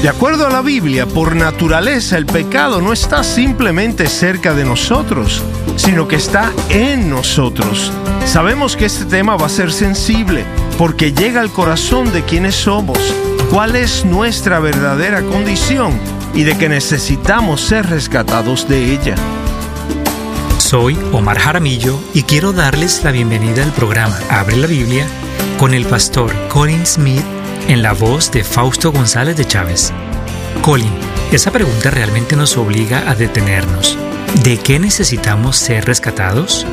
De acuerdo a la Biblia, por naturaleza el pecado no está simplemente cerca de nosotros, sino que está en nosotros. Sabemos que este tema va a ser sensible porque llega al corazón de quienes somos, cuál es nuestra verdadera condición y de que necesitamos ser rescatados de ella. Soy Omar Jaramillo y quiero darles la bienvenida al programa Abre la Biblia con el pastor Colin Smith en la voz de Fausto González de Chávez. Colin, esa pregunta realmente nos obliga a detenernos. ¿De qué necesitamos ser rescatados?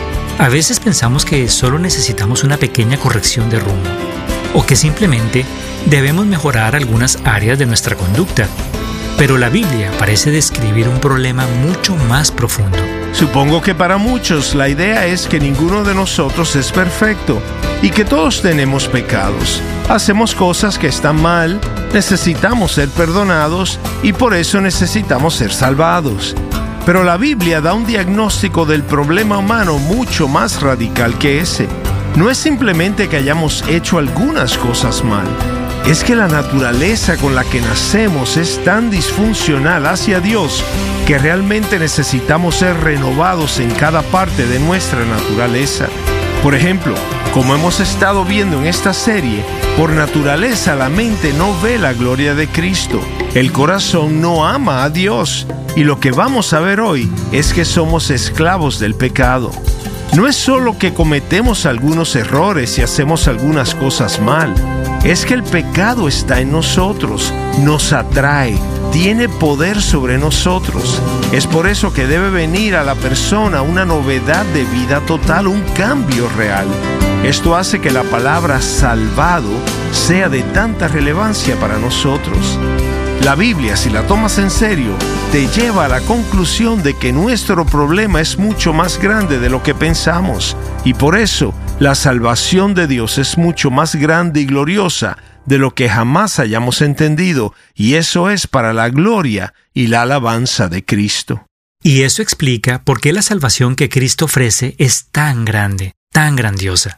A veces pensamos que solo necesitamos una pequeña corrección de rumbo, o que simplemente debemos mejorar algunas áreas de nuestra conducta. Pero la Biblia parece describir un problema mucho más profundo. Supongo que para muchos la idea es que ninguno de nosotros es perfecto y que todos tenemos pecados. Hacemos cosas que están mal, necesitamos ser perdonados y por eso necesitamos ser salvados. Pero la Biblia da un diagnóstico del problema humano mucho más radical que ese. No es simplemente que hayamos hecho algunas cosas mal. Es que la naturaleza con la que nacemos es tan disfuncional hacia Dios que realmente necesitamos ser renovados en cada parte de nuestra naturaleza. Por ejemplo, como hemos estado viendo en esta serie, por naturaleza la mente no ve la gloria de Cristo. El corazón no ama a Dios. Y lo que vamos a ver hoy es que somos esclavos del pecado. No es solo que cometemos algunos errores y hacemos algunas cosas mal. Es que el pecado está en nosotros, nos atrae, tiene poder sobre nosotros. Es por eso que debe venir a la persona una novedad de vida total, un cambio real. Esto hace que la palabra salvado sea de tanta relevancia para nosotros. La Biblia, si la tomas en serio, te lleva a la conclusión de que nuestro problema es mucho más grande de lo que pensamos. Y por eso, la salvación de Dios es mucho más grande y gloriosa de lo que jamás hayamos entendido. Y eso es para la gloria y la alabanza de Cristo. Y eso explica por qué la salvación que Cristo ofrece es tan grande, tan grandiosa.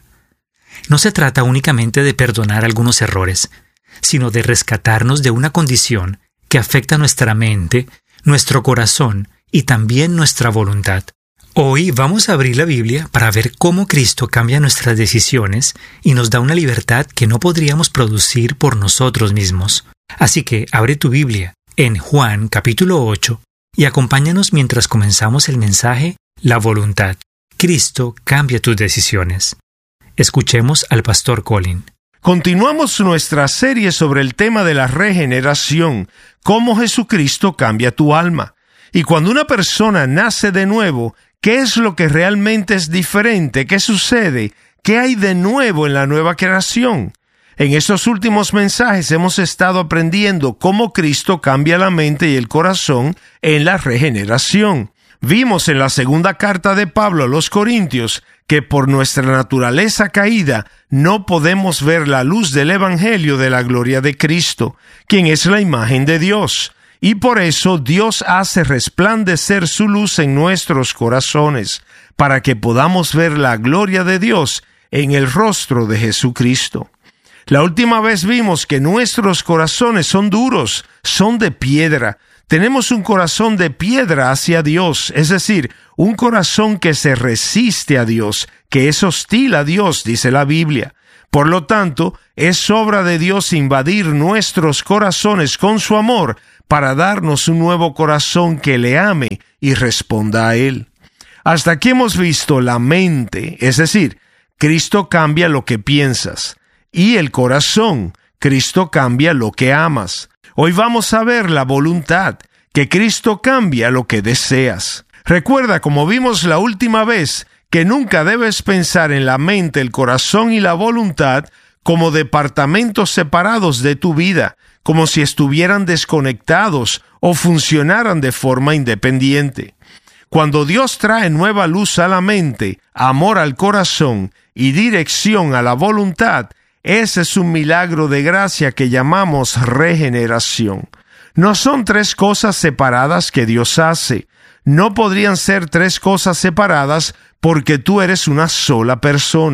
No se trata únicamente de perdonar algunos errores, sino de rescatarnos de una condición que afecta nuestra mente, nuestro corazón y también nuestra voluntad. Hoy vamos a abrir la Biblia para ver cómo Cristo cambia nuestras decisiones y nos da una libertad que no podríamos producir por nosotros mismos. Así que abre tu Biblia en Juan capítulo 8 y acompáñanos mientras comenzamos el mensaje La voluntad. Cristo cambia tus decisiones. Escuchemos al pastor Colin. Continuamos nuestra serie sobre el tema de la regeneración, cómo Jesucristo cambia tu alma. Y cuando una persona nace de nuevo, ¿qué es lo que realmente es diferente? ¿Qué sucede? ¿Qué hay de nuevo en la nueva creación? En estos últimos mensajes hemos estado aprendiendo cómo Cristo cambia la mente y el corazón en la regeneración. Vimos en la segunda carta de Pablo a los Corintios que por nuestra naturaleza caída no podemos ver la luz del Evangelio de la gloria de Cristo, quien es la imagen de Dios. Y por eso Dios hace resplandecer su luz en nuestros corazones, para que podamos ver la gloria de Dios en el rostro de Jesucristo. La última vez vimos que nuestros corazones son duros, son de piedra. Tenemos un corazón de piedra hacia Dios, es decir, un corazón que se resiste a Dios, que es hostil a Dios, dice la Biblia. Por lo tanto, es obra de Dios invadir nuestros corazones con su amor para darnos un nuevo corazón que le ame y responda a Él. Hasta aquí hemos visto la mente, es decir, Cristo cambia lo que piensas, y el corazón, Cristo cambia lo que amas. Hoy vamos a ver la voluntad, que Cristo cambia lo que deseas. Recuerda, como vimos la última vez, que nunca debes pensar en la mente, el corazón y la voluntad como departamentos separados de tu vida, como si estuvieran desconectados o funcionaran de forma independiente. Cuando Dios trae nueva luz a la mente, amor al corazón y dirección a la voluntad, ese es un milagro de gracia que llamamos regeneración. No son tres cosas separadas que Dios hace. No podrían ser tres cosas separadas porque tú eres una sola persona.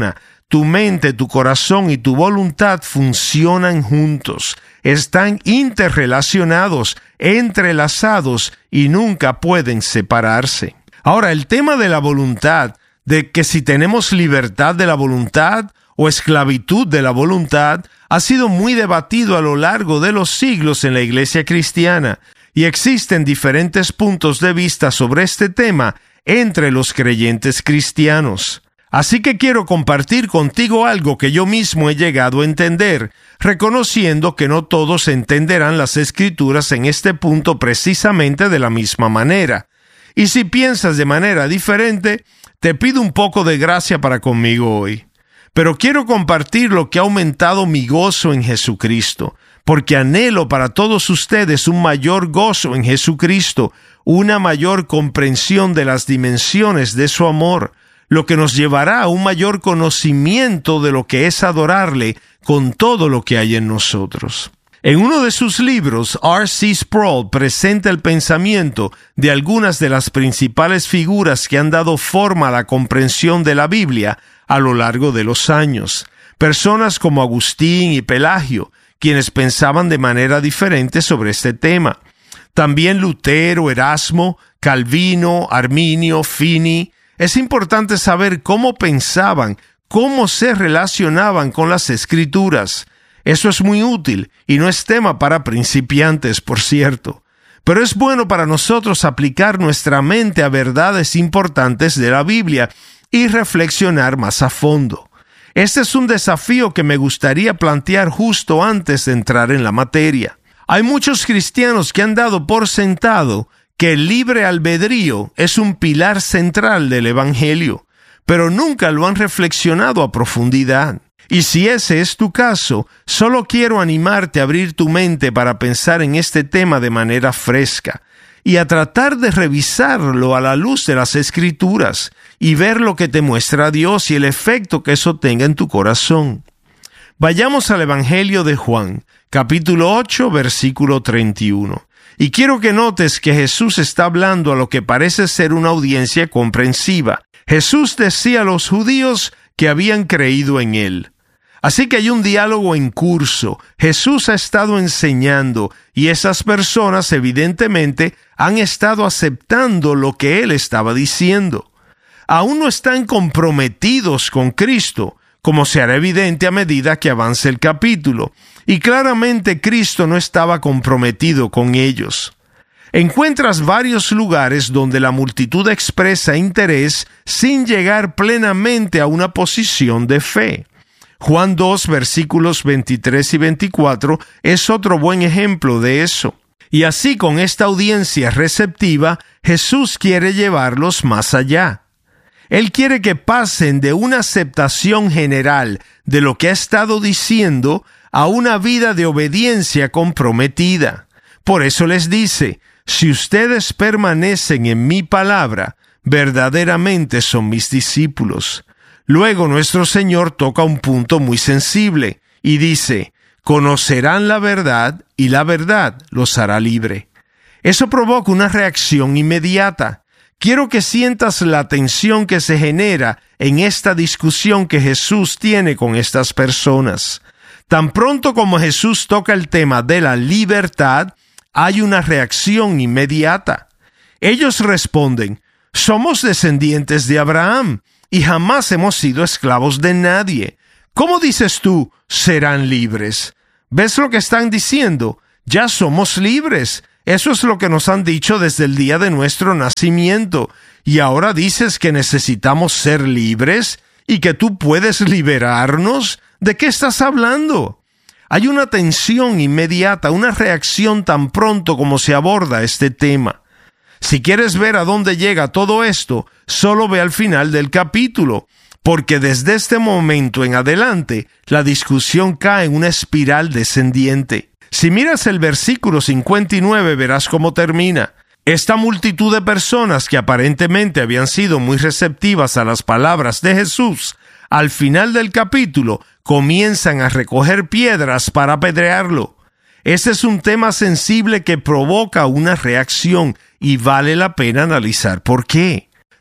tu mente, tu corazón y tu voluntad funcionan juntos. Están interrelacionados, entrelazados y nunca pueden separarse. Ahora, el tema de la voluntad, de que si tenemos libertad de la voluntad o esclavitud de la voluntad, ha sido muy debatido a lo largo de los siglos en la Iglesia cristiana, y existen diferentes puntos de vista sobre este tema entre los creyentes cristianos. Así que quiero compartir contigo algo que yo mismo he llegado a entender, reconociendo que no todos entenderán las Escrituras en este punto precisamente de la misma manera. Y si piensas de manera diferente, te pido un poco de gracia para conmigo hoy. Pero quiero compartir lo que ha aumentado mi gozo en Jesucristo, porque anhelo para todos ustedes un mayor gozo en Jesucristo, una mayor comprensión de las dimensiones de su amor, lo que nos llevará a un mayor conocimiento de lo que es adorarle con todo lo que hay en nosotros. En uno de sus libros, R.C. Sproul presenta el pensamiento de algunas de las principales figuras que han dado forma a la comprensión de la Biblia a lo largo de los años. Personas como Agustín y Pelagio, quienes pensaban de manera diferente sobre este tema. También Lutero, Erasmo, Calvino, Arminio, Fini. Es importante saber cómo pensaban, cómo se relacionaban con las Escrituras. Eso es muy útil y no es tema para principiantes, por cierto. Pero es bueno para nosotros aplicar nuestra mente a verdades importantes de la Biblia y reflexionar más a fondo. Este es un desafío que me gustaría plantear justo antes de entrar en la materia. Hay muchos cristianos que han dado por sentado que el libre albedrío es un pilar central del Evangelio, pero nunca lo han reflexionado a profundidad. Y si ese es tu caso, solo quiero animarte a abrir tu mente para pensar en este tema de manera fresca y a tratar de revisarlo a la luz de las Escrituras y ver lo que te muestra Dios y el efecto que eso tenga en tu corazón. Vayamos al Evangelio de Juan, capítulo 8, versículo 31. Y quiero que notes que Jesús está hablando a lo que parece ser una audiencia comprensiva. Jesús decía a los judíos que habían creído en Él. Así que hay un diálogo en curso. Jesús ha estado enseñando y esas personas evidentemente han estado aceptando lo que Él estaba diciendo. Aún no están comprometidos con Cristo, como se hará evidente a medida que avance el capítulo. Y claramente Cristo no estaba comprometido con ellos. Encuentras varios lugares donde la multitud expresa interés sin llegar plenamente a una posición de fe. Juan 2, versículos 23 y 24 es otro buen ejemplo de eso. Y así con esta audiencia receptiva, Jesús quiere llevarlos más allá. Él quiere que pasen de una aceptación general de lo que ha estado diciendo a una vida de obediencia comprometida. Por eso les dice, si ustedes permanecen en mi palabra, verdaderamente son mis discípulos. Luego nuestro Señor toca un punto muy sensible y dice, conocerán la verdad y la verdad los hará libre. Eso provoca una reacción inmediata. Quiero que sientas la tensión que se genera en esta discusión que Jesús tiene con estas personas. Tan pronto como Jesús toca el tema de la libertad, hay una reacción inmediata. Ellos responden, somos descendientes de Abraham y jamás hemos sido esclavos de nadie. ¿Cómo dices tú, serán libres? ¿Ves lo que están diciendo? Ya somos libres. Eso es lo que nos han dicho desde el día de nuestro nacimiento. Y ahora dices que necesitamos ser libres y que tú puedes liberarnos. ¿De qué estás hablando? Hay una tensión inmediata, una reacción tan pronto como se aborda este tema. Si quieres ver a dónde llega todo esto, solo ve al final del capítulo, porque desde este momento en adelante, la discusión cae en una espiral descendiente. Si miras el versículo 59, verás cómo termina. Esta multitud de personas que aparentemente habían sido muy receptivas a las palabras de Jesús, al final del capítulo, comienzan a recoger piedras para apedrearlo. Ese es un tema sensible que provoca una reacción y vale la pena analizar por qué.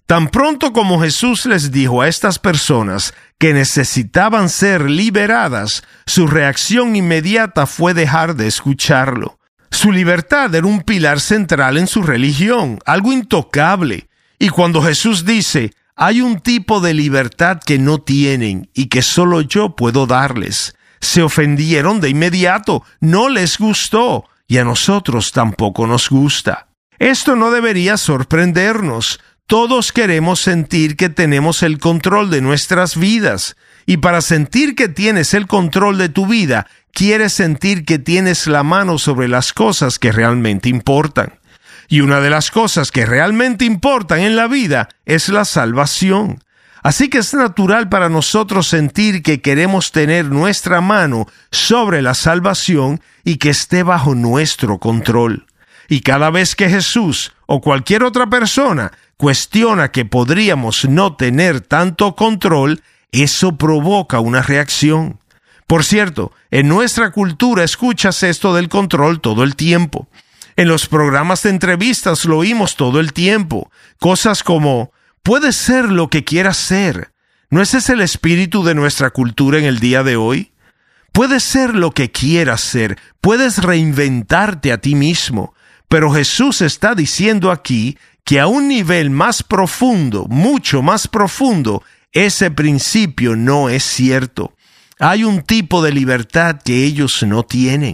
Tan pronto como Jesús les dijo a estas personas que necesitaban ser liberadas, su reacción inmediata fue dejar de escucharlo. Su libertad era un pilar central en su religión, algo intocable. Y cuando Jesús dice, hay un tipo de libertad que no tienen y que solo yo puedo darles, se ofendieron de inmediato, no les gustó y a nosotros tampoco nos gusta. Esto no debería sorprendernos. Todos queremos sentir que tenemos el control de nuestras vidas. Y para sentir que tienes el control de tu vida, quieres sentir que tienes la mano sobre las cosas que realmente importan. Y una de las cosas que realmente importan en la vida es la salvación. Así que es natural para nosotros sentir que queremos tener nuestra mano sobre la salvación y que esté bajo nuestro control. Y cada vez que Jesús o cualquier otra persona cuestiona que podríamos no tener tanto control, eso provoca una reacción. Por cierto, en nuestra cultura escuchas esto del control todo el tiempo. En los programas de entrevistas lo oímos todo el tiempo. Cosas como, puedes ser lo que quieras ser. ¿No ese es el espíritu de nuestra cultura en el día de hoy? Puedes ser lo que quieras ser. Puedes reinventarte a ti mismo. Pero Jesús está diciendo aquí que a un nivel más profundo, mucho más profundo, ese principio no es cierto. Hay un tipo de libertad que ellos no tienen.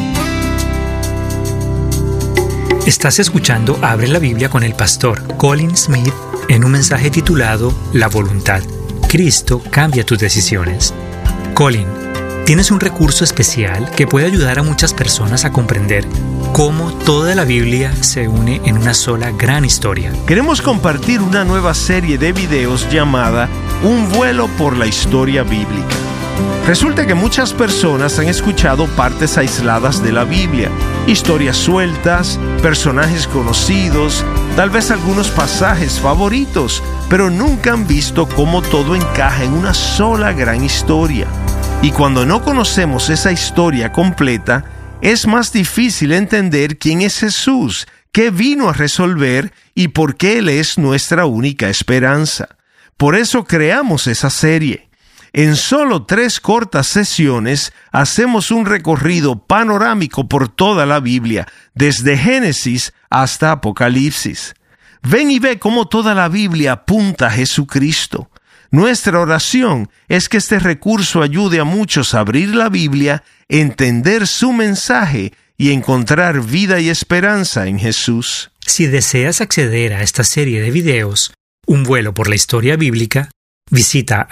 Estás escuchando Abre la Biblia con el pastor Colin Smith en un mensaje titulado La voluntad. Cristo cambia tus decisiones. Colin, tienes un recurso especial que puede ayudar a muchas personas a comprender cómo toda la Biblia se une en una sola gran historia. Queremos compartir una nueva serie de videos llamada Un vuelo por la historia bíblica. Resulta que muchas personas han escuchado partes aisladas de la Biblia, historias sueltas, personajes conocidos, tal vez algunos pasajes favoritos, pero nunca han visto cómo todo encaja en una sola gran historia. Y cuando no conocemos esa historia completa, es más difícil entender quién es Jesús, qué vino a resolver y por qué Él es nuestra única esperanza. Por eso creamos esa serie. En solo 3 cortas sesiones hacemos un recorrido panorámico por toda la Biblia, desde Génesis hasta Apocalipsis. Ven y ve cómo toda la Biblia apunta a Jesucristo. Nuestra oración es que este recurso ayude a muchos a abrir la Biblia, entender su mensaje y encontrar vida y esperanza en Jesús. Si deseas acceder a esta serie de videos, Un vuelo por la historia bíblica, visita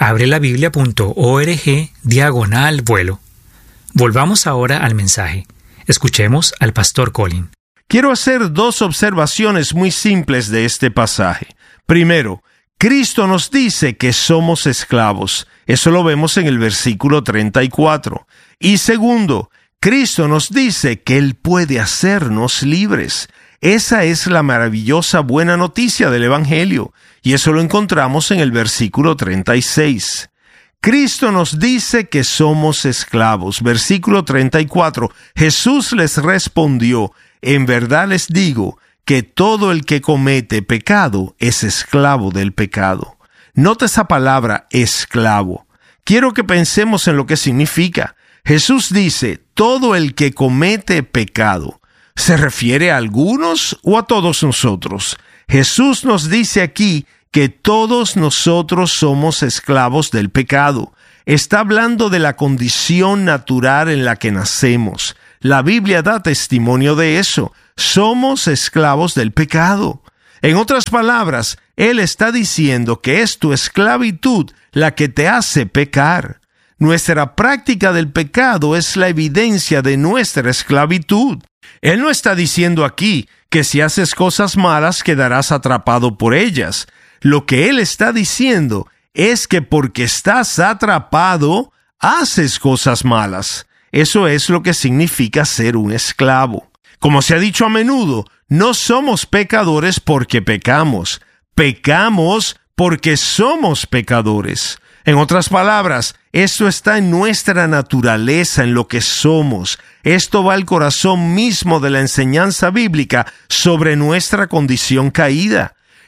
abrelabiblia.org/vuelo. Volvamos ahora al mensaje. Escuchemos al pastor Colin. Quiero hacer 2 observaciones muy simples de este pasaje. Primero, Cristo nos dice que somos esclavos. Eso lo vemos en el versículo 34. Y segundo, Cristo nos dice que Él puede hacernos libres. Esa es la maravillosa buena noticia del Evangelio, y eso lo encontramos en el versículo 36. Cristo nos dice que somos esclavos. Versículo 34. Jesús les respondió, en verdad les digo que todo el que comete pecado es esclavo del pecado. Nota esa palabra, esclavo. Quiero que pensemos en lo que significa. Jesús dice, todo el que comete pecado. ¿Se refiere a algunos o a todos nosotros? Jesús nos dice aquí que todos nosotros somos esclavos del pecado. Está hablando de la condición natural en la que nacemos. La Biblia da testimonio de eso. Somos esclavos del pecado. En otras palabras, Él está diciendo que es tu esclavitud la que te hace pecar. Nuestra práctica del pecado es la evidencia de nuestra esclavitud. Él no está diciendo aquí que si haces cosas malas quedarás atrapado por ellas. Lo que Él está diciendo es que porque estás atrapado, haces cosas malas. Eso es lo que significa ser un esclavo. Como se ha dicho a menudo, no somos pecadores porque pecamos. Pecamos porque somos pecadores. En otras palabras, esto está en nuestra naturaleza, en lo que somos. Esto va al corazón mismo de la enseñanza bíblica sobre nuestra condición caída.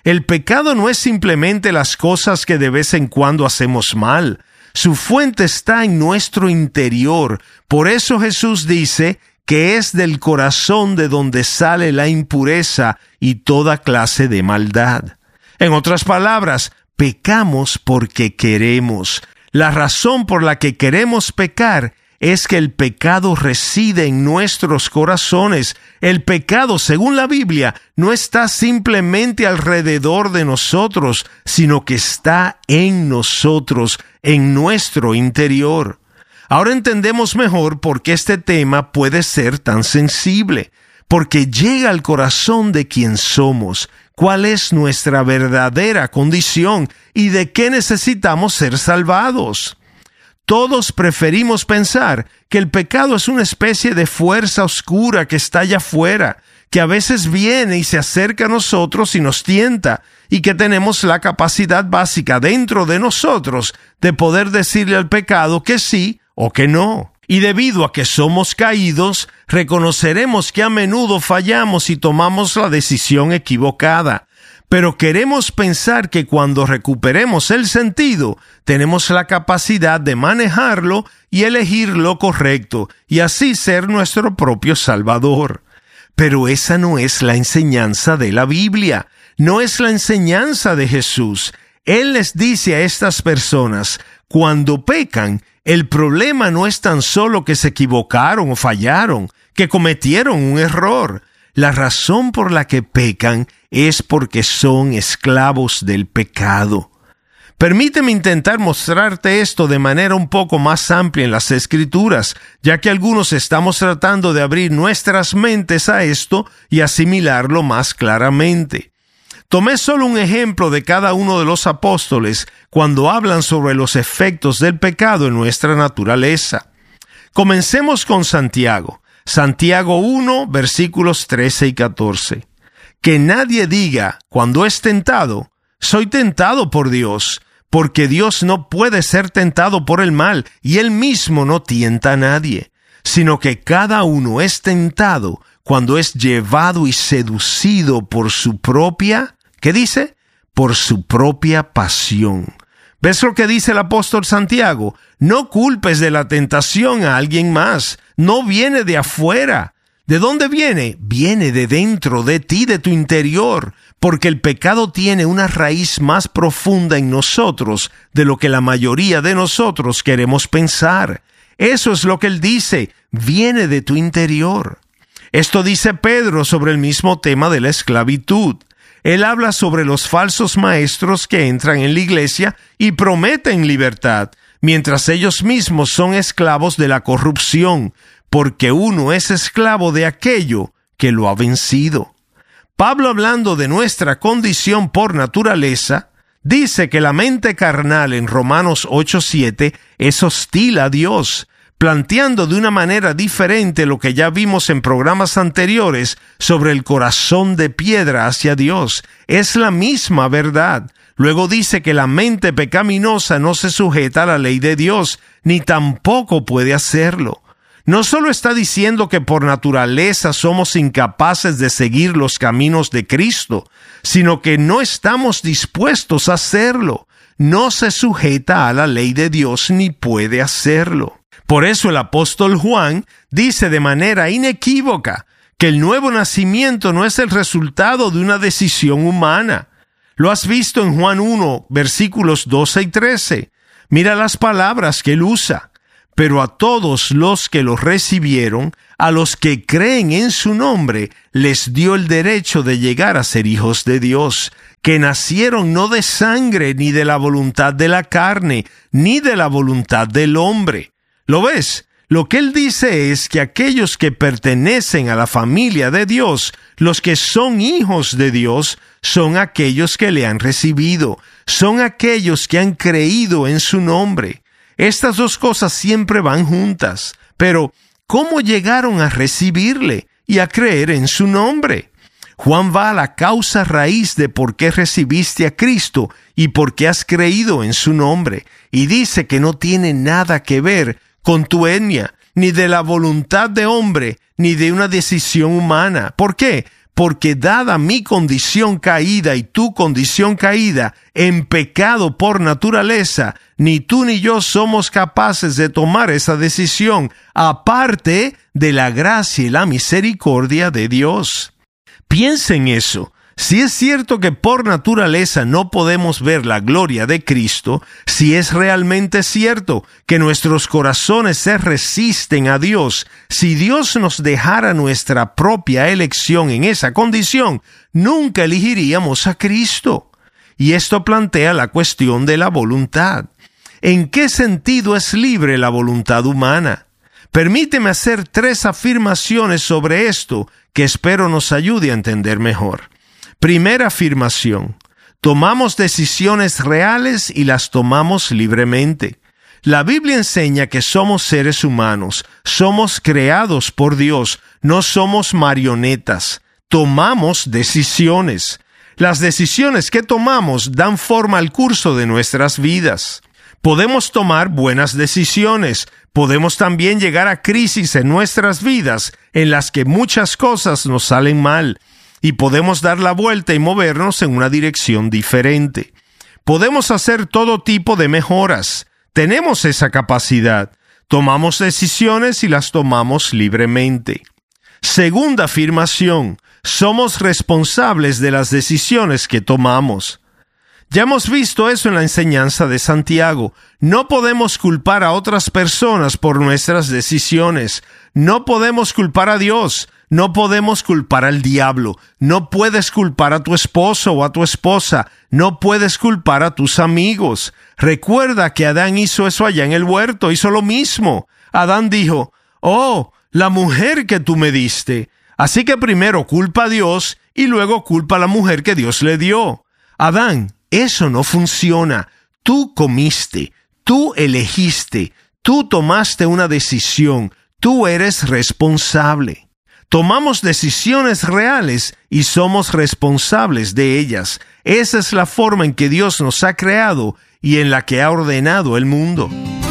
El pecado no es simplemente las cosas que de vez en cuando hacemos mal. Su fuente está en nuestro interior. Por eso Jesús dice que es del corazón de donde sale la impureza y toda clase de maldad. En otras palabras, pecamos porque queremos. La razón por la que queremos pecar es que el pecado reside en nuestros corazones. El pecado, según la Biblia, no está simplemente alrededor de nosotros, sino que está en nosotros, en nuestro interior. Ahora entendemos mejor por qué este tema puede ser tan sensible, porque llega al corazón de quien somos, cuál es nuestra verdadera condición y de qué necesitamos ser salvados. Todos preferimos pensar que el pecado es una especie de fuerza oscura que está allá afuera, que a veces viene y se acerca a nosotros y nos tienta, y que tenemos la capacidad básica dentro de nosotros de poder decirle al pecado que sí o que no. Y debido a que somos caídos, reconoceremos que a menudo fallamos y tomamos la decisión equivocada. Pero queremos pensar que cuando recuperemos el sentido, tenemos la capacidad de manejarlo y elegir lo correcto, y así ser nuestro propio Salvador. Pero esa no es la enseñanza de la Biblia, no es la enseñanza de Jesús. Él les dice a estas personas, cuando pecan, el problema no es tan solo que se equivocaron o fallaron, que cometieron un error. La razón por la que pecan es porque son esclavos del pecado. Permíteme intentar mostrarte esto de manera un poco más amplia en las Escrituras, ya que algunos estamos tratando de abrir nuestras mentes a esto y asimilarlo más claramente. Tomé solo un ejemplo de cada uno de los apóstoles cuando hablan sobre los efectos del pecado en nuestra naturaleza. Comencemos con Santiago. Santiago 1, versículos 13 y 14. Que nadie diga, cuando es tentado, soy tentado por Dios, porque Dios no puede ser tentado por el mal, y Él mismo no tienta a nadie, sino que cada uno es tentado cuando es llevado y seducido por su propia, ¿qué dice? Por su propia pasión. ¿Ves lo que dice el apóstol Santiago? No culpes de la tentación a alguien más. No viene de afuera. ¿De dónde viene? Viene de dentro de ti, de tu interior, porque el pecado tiene una raíz más profunda en nosotros de lo que la mayoría de nosotros queremos pensar. Eso es lo que él dice, viene de tu interior. Esto dice Pedro sobre el mismo tema de la esclavitud. Él habla sobre los falsos maestros que entran en la iglesia y prometen libertad, mientras ellos mismos son esclavos de la corrupción, porque uno es esclavo de aquello que lo ha vencido. Pablo, hablando de nuestra condición por naturaleza, dice que la mente carnal en Romanos 8:7 es hostil a Dios, planteando de una manera diferente lo que ya vimos en programas anteriores sobre el corazón de piedra hacia Dios. Es la misma verdad. Luego dice que la mente pecaminosa no se sujeta a la ley de Dios, ni tampoco puede hacerlo. No solo está diciendo que por naturaleza somos incapaces de seguir los caminos de Cristo, sino que no estamos dispuestos a hacerlo. No se sujeta a la ley de Dios ni puede hacerlo. Por eso el apóstol Juan dice de manera inequívoca que el nuevo nacimiento no es el resultado de una decisión humana. Lo has visto en Juan 1, versículos 12 y 13. Mira las palabras que él usa. Pero a todos los que lo recibieron, a los que creen en su nombre, les dio el derecho de llegar a ser hijos de Dios, que nacieron no de sangre, ni de la voluntad de la carne, ni de la voluntad del hombre. ¿Lo ves? Lo que él dice es que aquellos que pertenecen a la familia de Dios, los que son hijos de Dios, son aquellos que le han recibido, son aquellos que han creído en su nombre. Estas dos cosas siempre van juntas. Pero, ¿cómo llegaron a recibirle y a creer en su nombre? Juan va a la causa raíz de por qué recibiste a Cristo y por qué has creído en su nombre, y dice que no tiene nada que ver con tu etnia, ni de la voluntad de hombre, ni de una decisión humana. ¿Por qué? porque dada mi condición caída y tu condición caída, en pecado por naturaleza, ni tú ni yo somos capaces de tomar esa decisión, aparte de la gracia y la misericordia de Dios. Piensa en eso. Si es cierto que por naturaleza no podemos ver la gloria de Cristo, si es realmente cierto que nuestros corazones se resisten a Dios, si Dios nos dejara nuestra propia elección en esa condición, nunca elegiríamos a Cristo. Y esto plantea la cuestión de la voluntad. ¿En qué sentido es libre la voluntad humana? Permíteme hacer 3 afirmaciones sobre esto que espero nos ayude a entender mejor. Primera afirmación: tomamos decisiones reales y las tomamos libremente. La Biblia enseña que somos seres humanos, somos creados por Dios, no somos marionetas. Tomamos decisiones. Las decisiones que tomamos dan forma al curso de nuestras vidas. Podemos tomar buenas decisiones. Podemos también llegar a crisis en nuestras vidas en las que muchas cosas nos salen mal. Y podemos dar la vuelta y movernos en una dirección diferente. Podemos hacer todo tipo de mejoras. Tenemos esa capacidad. Tomamos decisiones y las tomamos libremente. Segunda afirmación: somos responsables de las decisiones que tomamos. Ya hemos visto eso en la enseñanza de Santiago. No podemos culpar a otras personas por nuestras decisiones. No podemos culpar a Dios. No podemos culpar al diablo. No puedes culpar a tu esposo o a tu esposa. No puedes culpar a tus amigos. Recuerda que Adán hizo eso allá en el huerto. Hizo lo mismo. Adán dijo: oh, la mujer que tú me diste. Así que primero culpa a Dios y luego culpa a la mujer que Dios le dio. Adán, eso no funciona. Tú comiste. Tú elegiste. Tú tomaste una decisión. Tú eres responsable. Tomamos decisiones reales y somos responsables de ellas. Esa es la forma en que Dios nos ha creado y en la que ha ordenado el mundo.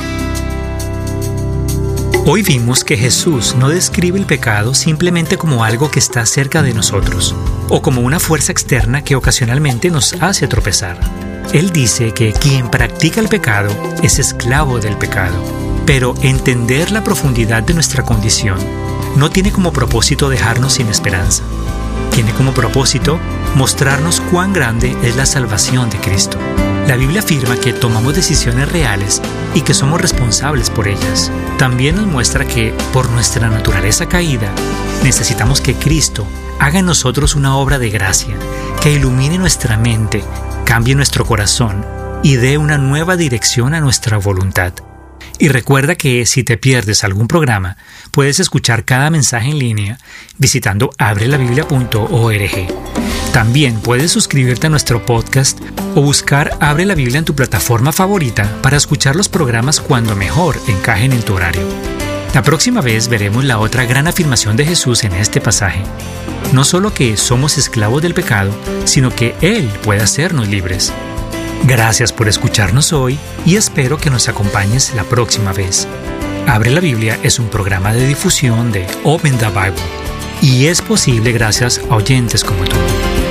Hoy vimos que Jesús no describe el pecado simplemente como algo que está cerca de nosotros, o como una fuerza externa que ocasionalmente nos hace tropezar. Él dice que quien practica el pecado es esclavo del pecado. Pero entender la profundidad de nuestra condición no tiene como propósito dejarnos sin esperanza. Tiene como propósito mostrarnos cuán grande es la salvación de Cristo. La Biblia afirma que tomamos decisiones reales y que somos responsables por ellas. También nos muestra que, por nuestra naturaleza caída, necesitamos que Cristo haga en nosotros una obra de gracia, que ilumine nuestra mente, cambie nuestro corazón y dé una nueva dirección a nuestra voluntad. Y recuerda que si te pierdes algún programa, puedes escuchar cada mensaje en línea visitando abrelabiblia.org. También puedes suscribirte a nuestro podcast o buscar Abre la Biblia en tu plataforma favorita para escuchar los programas cuando mejor encajen en tu horario. La próxima vez veremos la otra gran afirmación de Jesús en este pasaje. No solo que somos esclavos del pecado, sino que Él puede hacernos libres. Gracias por escucharnos hoy y espero que nos acompañes la próxima vez. Abre la Biblia es un programa de difusión de Open the Bible y es posible gracias a oyentes como tú.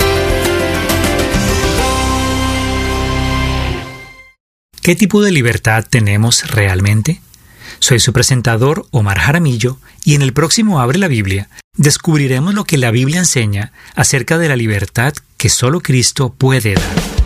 ¿Qué tipo de libertad tenemos realmente? Soy su presentador, Omar Jaramillo, y en el próximo Abre la Biblia descubriremos lo que la Biblia enseña acerca de la libertad que solo Cristo puede dar.